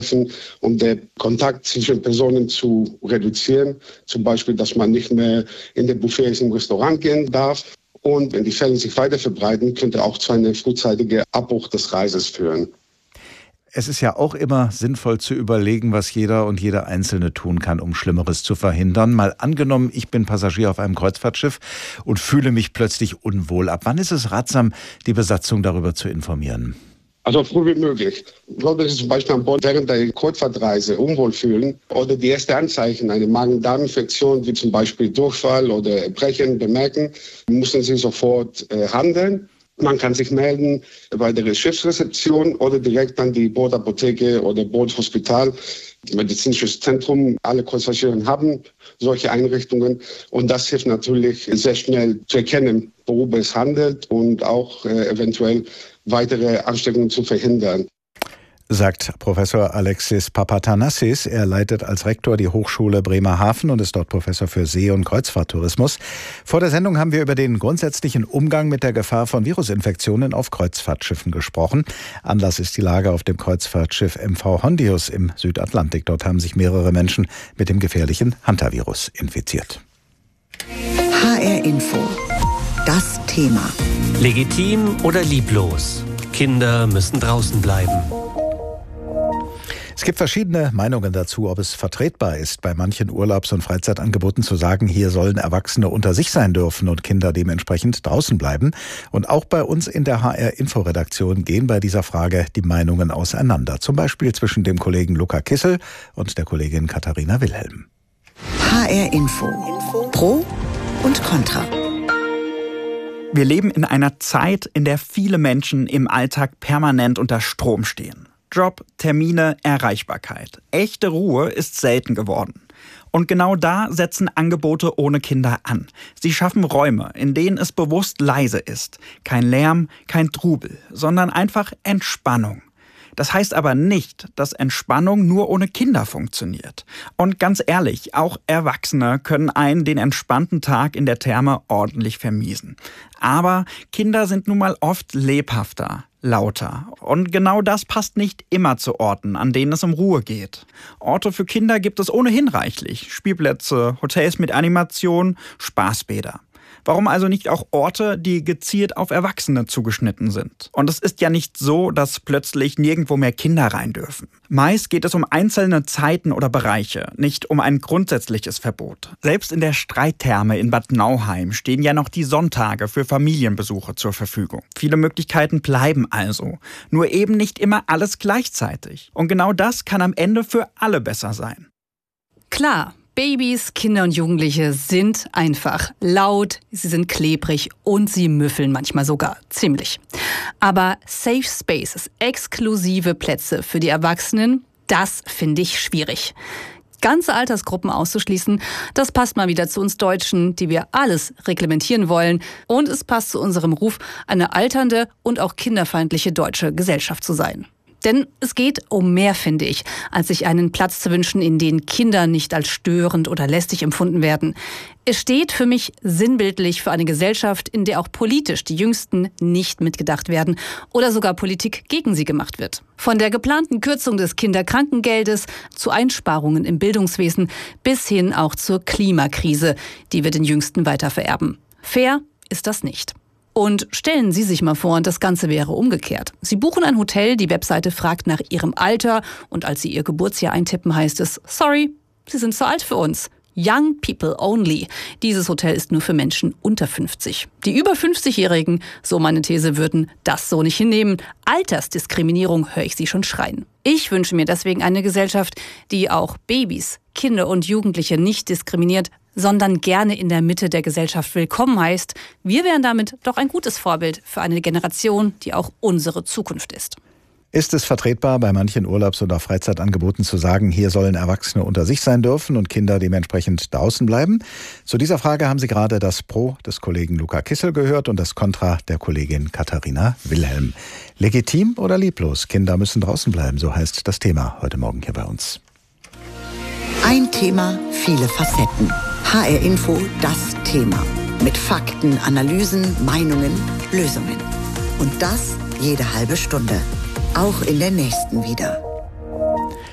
um den Kontakt zwischen Personen zu reduzieren. Zum Beispiel, dass man nicht mehr in den Buffets im Restaurant gehen darf. Und wenn die Fälle sich weiter verbreiten, könnte auch zu einem frühzeitigen Abbruch des Reises führen. Es ist ja auch immer sinnvoll zu überlegen, was jeder und jede Einzelne tun kann, um Schlimmeres zu verhindern. Mal angenommen, ich bin Passagier auf einem Kreuzfahrtschiff und fühle mich plötzlich unwohl. Ab wann ist es ratsam, die Besatzung darüber zu informieren? Also früh wie möglich. Sollte sich zum Beispiel an Bord während der Kreuzfahrtreise unwohl fühlen oder die ersten Anzeichen einer Magen-Darm-Infektion, wie zum Beispiel Durchfall oder Erbrechen, bemerken, müssen Sie sofort handeln. Man kann sich melden bei der Schiffsrezeption oder direkt an die Bordapotheke oder Bordhospital, medizinisches Zentrum. Alle Kreuzfahrtschiffe haben solche Einrichtungen und das hilft natürlich sehr schnell zu erkennen, worüber es handelt und auch eventuell weitere Ansteckungen zu verhindern. Sagt Professor Alexis Papatanassis. Er leitet als Rektor die Hochschule Bremerhaven und ist dort Professor für See- und Kreuzfahrttourismus. Vor der Sendung haben wir über den grundsätzlichen Umgang mit der Gefahr von Virusinfektionen auf Kreuzfahrtschiffen gesprochen. Anlass ist die Lage auf dem Kreuzfahrtschiff MV Hondius im Südatlantik. Dort haben sich mehrere Menschen mit dem gefährlichen Hantavirus infiziert. HR Info. Das Thema. Legitim oder lieblos? Kinder müssen draußen bleiben. Es gibt verschiedene Meinungen dazu, ob es vertretbar ist, bei manchen Urlaubs- und Freizeitangeboten zu sagen, hier sollen Erwachsene unter sich sein dürfen und Kinder dementsprechend draußen bleiben. Und auch bei uns in der HR-Info-Redaktion gehen bei dieser Frage die Meinungen auseinander. Zum Beispiel zwischen dem Kollegen Luca Kissel und der Kollegin Katharina Wilhelm. HR Info. Pro und Contra. Wir leben in einer Zeit, in der viele Menschen im Alltag permanent unter Strom stehen. Job, Termine, Erreichbarkeit. Echte Ruhe ist selten geworden. Und genau da setzen Angebote ohne Kinder an. Sie schaffen Räume, in denen es bewusst leise ist. Kein Lärm, kein Trubel, sondern einfach Entspannung. Das heißt aber nicht, dass Entspannung nur ohne Kinder funktioniert. Und ganz ehrlich, auch Erwachsene können einen den entspannten Tag in der Therme ordentlich vermiesen. Aber Kinder sind nun mal oft lebhafter, lauter. Und genau das passt nicht immer zu Orten, an denen es um Ruhe geht. Orte für Kinder gibt es ohnehin reichlich. Spielplätze, Hotels mit Animation, Spaßbäder. Warum also nicht auch Orte, die gezielt auf Erwachsene zugeschnitten sind? Und es ist ja nicht so, dass plötzlich nirgendwo mehr Kinder rein dürfen. Meist geht es um einzelne Zeiten oder Bereiche, nicht um ein grundsätzliches Verbot. Selbst in der Streittherme in Bad Nauheim stehen ja noch die Sonntage für Familienbesuche zur Verfügung. Viele Möglichkeiten bleiben also. Nur eben nicht immer alles gleichzeitig. Und genau das kann am Ende für alle besser sein. Klar. Babys, Kinder und Jugendliche sind einfach laut, sie sind klebrig und sie müffeln manchmal sogar ziemlich. Aber Safe Spaces, exklusive Plätze für die Erwachsenen, das finde ich schwierig. Ganze Altersgruppen auszuschließen, das passt mal wieder zu uns Deutschen, die wir alles reglementieren wollen. Und es passt zu unserem Ruf, eine alternde und auch kinderfeindliche deutsche Gesellschaft zu sein. Denn es geht um mehr, finde ich, als sich einen Platz zu wünschen, in dem Kinder nicht als störend oder lästig empfunden werden. Es steht für mich sinnbildlich für eine Gesellschaft, in der auch politisch die Jüngsten nicht mitgedacht werden oder sogar Politik gegen sie gemacht wird. Von der geplanten Kürzung des Kinderkrankengeldes zu Einsparungen im Bildungswesen bis hin auch zur Klimakrise, die wir den Jüngsten weiter vererben. Fair ist das nicht. Und stellen Sie sich mal vor, das Ganze wäre umgekehrt. Sie buchen ein Hotel, die Webseite fragt nach Ihrem Alter und als Sie Ihr Geburtsjahr eintippen, heißt es, sorry, Sie sind zu alt für uns. Young people only. Dieses Hotel ist nur für Menschen unter 50. Die über 50-Jährigen, so meine These, würden das so nicht hinnehmen. Altersdiskriminierung höre ich Sie schon schreien. Ich wünsche mir deswegen eine Gesellschaft, die auch Babys, Kinder und Jugendliche nicht diskriminiert, sondern gerne in der Mitte der Gesellschaft willkommen heißt. Wir wären damit doch ein gutes Vorbild für eine Generation, die auch unsere Zukunft ist. Ist es vertretbar, bei manchen Urlaubs- oder Freizeitangeboten zu sagen, hier sollen Erwachsene unter sich sein dürfen und Kinder dementsprechend draußen bleiben? Zu dieser Frage haben Sie gerade das Pro des Kollegen Luca Kissel gehört und das Contra der Kollegin Katharina Wilhelm. Legitim oder lieblos? Kinder müssen draußen bleiben, so heißt das Thema heute Morgen hier bei uns. Ein Thema, viele Facetten. HR Info, das Thema. Mit Fakten, Analysen, Meinungen, Lösungen. Und das jede halbe Stunde. Auch in der nächsten wieder.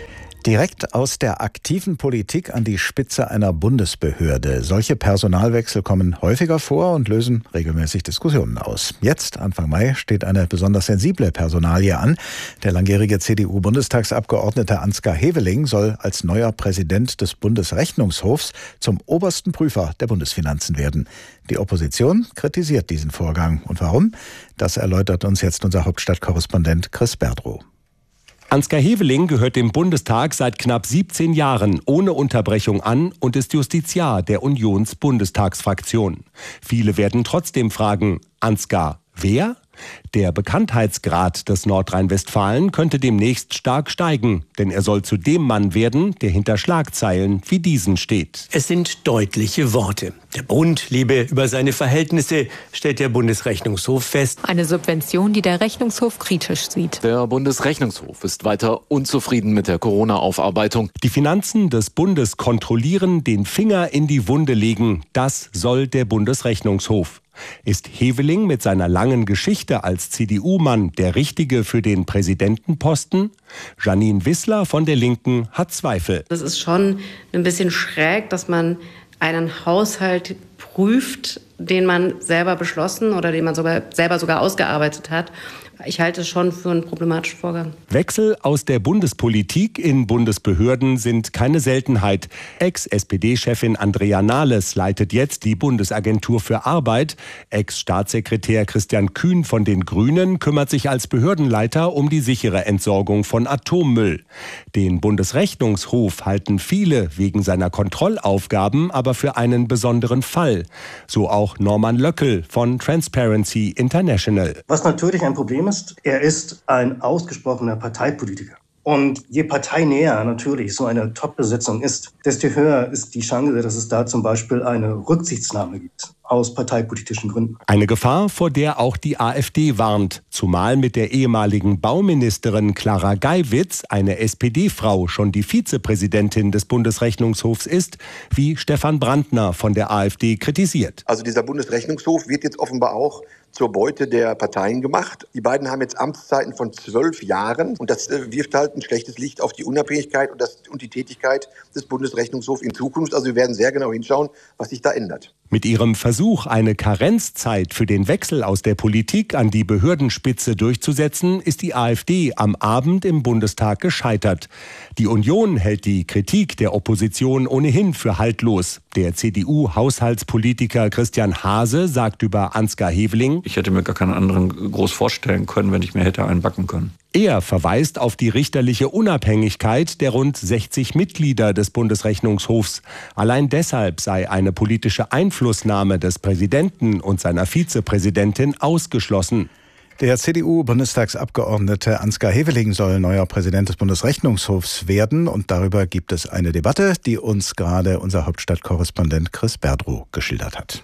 Direkt aus der aktiven Politik an die Spitze einer Bundesbehörde. Solche Personalwechsel kommen häufiger vor und lösen regelmäßig Diskussionen aus. Jetzt, Anfang Mai, steht eine besonders sensible Personalie an. Der langjährige CDU-Bundestagsabgeordnete Ansgar Heveling soll als neuer Präsident des Bundesrechnungshofs zum obersten Prüfer der Bundesfinanzen werden. Die Opposition kritisiert diesen Vorgang. Und warum? Das erläutert uns jetzt unser Hauptstadtkorrespondent Chris Berdrow. Ansgar Heveling gehört dem Bundestag seit knapp 17 Jahren ohne Unterbrechung an und ist Justiziar der Unions-Bundestagsfraktion. Viele werden trotzdem fragen, Ansgar, wer? Der Bekanntheitsgrad des Nordrhein-Westfalen könnte demnächst stark steigen, denn er soll zu dem Mann werden, der hinter Schlagzeilen wie diesen steht. Es sind deutliche Worte. Der Bund lebe über seine Verhältnisse, stellt der Bundesrechnungshof fest. Eine Subvention, die der Rechnungshof kritisch sieht. Der Bundesrechnungshof ist weiter unzufrieden mit der Corona-Aufarbeitung. Die Finanzen des Bundes kontrollieren, den Finger in die Wunde legen, das soll der Bundesrechnungshof. Ist Heveling mit seiner langen Geschichte als CDU-Mann der Richtige für den Präsidentenposten? Janine Wissler von der Linken hat Zweifel. Das ist schon ein bisschen schräg, dass man einen Haushalt prüft, den man selber beschlossen oder den man sogar ausgearbeitet hat. Ich halte es schon für einen problematischen Vorgang. Wechsel aus der Bundespolitik in Bundesbehörden sind keine Seltenheit. Ex-SPD-Chefin Andrea Nahles leitet jetzt die Bundesagentur für Arbeit. Ex-Staatssekretär Christian Kühn von den Grünen kümmert sich als Behördenleiter um die sichere Entsorgung von Atommüll. Den Bundesrechnungshof halten viele wegen seiner Kontrollaufgaben aber für einen besonderen Fall. So auch Norman Löckel von Transparency International. Was natürlich ein Problem ist, er ist ein ausgesprochener Parteipolitiker. Und je parteinäher natürlich so eine Top-Besetzung ist, desto höher ist die Chance, dass es da zum Beispiel eine Rücksichtnahme gibt. Aus parteipolitischen Gründen. Eine Gefahr, vor der auch die AfD warnt. Zumal mit der ehemaligen Bauministerin Clara Geiwitz, eine SPD-Frau, schon die Vizepräsidentin des Bundesrechnungshofs ist, wie Stefan Brandner von der AfD kritisiert. Also dieser Bundesrechnungshof wird jetzt offenbar auch zur Beute der Parteien gemacht. Die beiden haben jetzt Amtszeiten von 12 Jahren und das wirft halt ein schlechtes Licht auf die Unabhängigkeit und die Tätigkeit des Bundesrechnungshofs in Zukunft. Also wir werden sehr genau hinschauen, was sich da ändert. Mit ihrem Versuch, eine Karenzzeit für den Wechsel aus der Politik an die Behördenspitze durchzusetzen, ist die AfD am Abend im Bundestag gescheitert. Die Union hält die Kritik der Opposition ohnehin für haltlos. Der CDU-Haushaltspolitiker Christian Hase sagt über Ansgar Heveling: Ich hätte mir gar keinen anderen groß vorstellen können, wenn ich mir hätte einbacken können. Er verweist auf die richterliche Unabhängigkeit der rund 60 Mitglieder des Bundesrechnungshofs. Allein deshalb sei eine politische Einflussnahme des Präsidenten und seiner Vizepräsidentin ausgeschlossen. Der CDU-Bundestagsabgeordnete Ansgar Heveling soll neuer Präsident des Bundesrechnungshofs werden. Und darüber gibt es eine Debatte, die uns gerade unser Hauptstadtkorrespondent Chris Berdrow geschildert hat.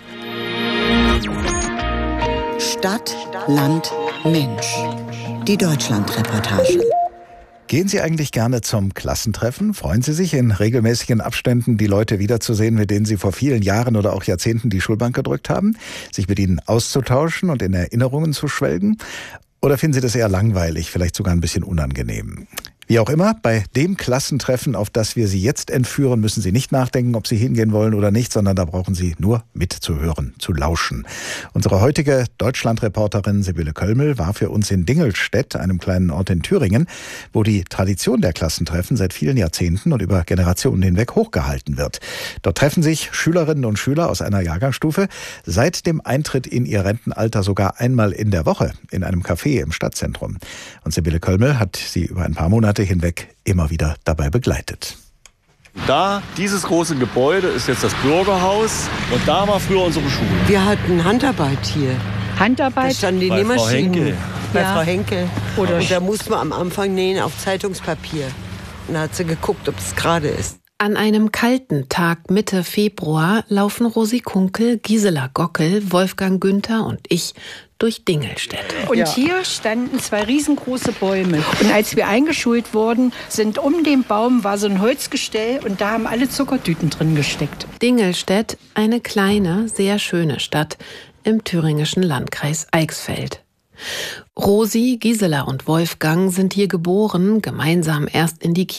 Stadt, Land, Mensch. Die Deutschland-Reportage. Gehen Sie eigentlich gerne zum Klassentreffen? Freuen Sie sich, in regelmäßigen Abständen die Leute wiederzusehen, mit denen Sie vor vielen Jahren oder auch Jahrzehnten die Schulbank gedrückt haben? Sich mit ihnen auszutauschen und in Erinnerungen zu schwelgen? Oder finden Sie das eher langweilig, vielleicht sogar ein bisschen unangenehm? Wie auch immer, bei dem Klassentreffen, auf das wir Sie jetzt entführen, müssen Sie nicht nachdenken, ob Sie hingehen wollen oder nicht, sondern da brauchen Sie nur mitzuhören, zu lauschen. Unsere heutige Deutschlandreporterin Sibylle Köllmel war für uns in Dingelstedt, einem kleinen Ort in Thüringen, wo die Tradition der Klassentreffen seit vielen Jahrzehnten und über Generationen hinweg hochgehalten wird. Dort treffen sich Schülerinnen und Schüler aus einer Jahrgangsstufe seit dem Eintritt in ihr Rentenalter sogar einmal in der Woche in einem Café im Stadtzentrum. Und Sibylle Köllmel hat sie über ein paar Monate hinweg immer wieder dabei begleitet. Da, dieses große Gebäude ist jetzt das Bürgerhaus und da war früher unsere Schule. Wir hatten Handarbeit hier. Handarbeit? Da standen die bei Frau Nähmaschinen. Henkel. Bei Frau Henkel. Oder und da musste man am Anfang nähen auf Zeitungspapier. Und da hat sie geguckt, ob es gerade ist. An einem kalten Tag Mitte Februar laufen Rosi Kunkel, Gisela Gockel, Wolfgang Günther und ich durch Dingelstedt. Und hier standen 2 riesengroße Bäume. Und als wir eingeschult wurden, sind um den Baum war so ein Holzgestell und da haben alle Zuckertüten drin gesteckt. Dingelstedt, eine kleine, sehr schöne Stadt im thüringischen Landkreis Eichsfeld. Rosi, Gisela und Wolfgang sind hier geboren, gemeinsam erst in die